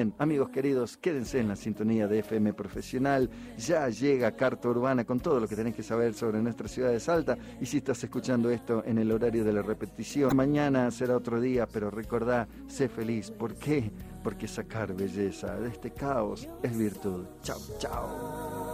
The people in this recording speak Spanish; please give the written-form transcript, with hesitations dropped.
Amigos queridos, quédense en la sintonía de FM Profesional. Ya llega Carta Urbana con todo lo que tenés que saber sobre nuestra ciudad de Salta. Y si estás escuchando esto en el horario de la repetición, mañana será otro día, pero recordá, sé feliz. ¿Por qué? Porque sacar belleza de este caos es virtud. Chao, chao.